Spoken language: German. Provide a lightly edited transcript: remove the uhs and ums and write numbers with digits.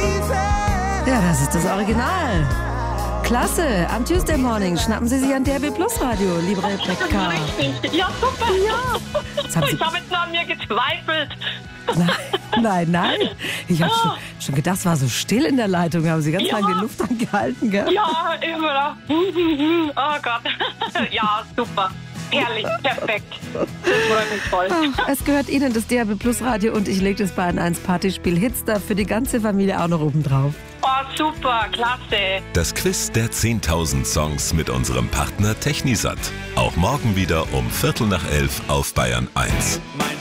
Ja, das ist das Original. Klasse. Am Tuesday Morning schnappen Sie sich ein DRB Plus Radio, liebe Rebecca. Richtig. Ja, super. Ja. Ich habe jetzt noch an mir gezweifelt. Nein. Ich habe schon gedacht, es war so still in der Leitung. Haben Sie ganz lange die Luft angehalten, gell? Ja, immer. Oh Gott. Ja, super. Herrlich, perfekt. Das freut mich voll. Es gehört Ihnen das DRB Plus Radio und ich lege das Bayern 1 Partyspiel Hits da für die ganze Familie auch noch oben drauf. Oh, super, klasse. Das Quiz der 10.000 Songs mit unserem Partner Technisat. Auch morgen wieder um 11:15 auf Bayern 1.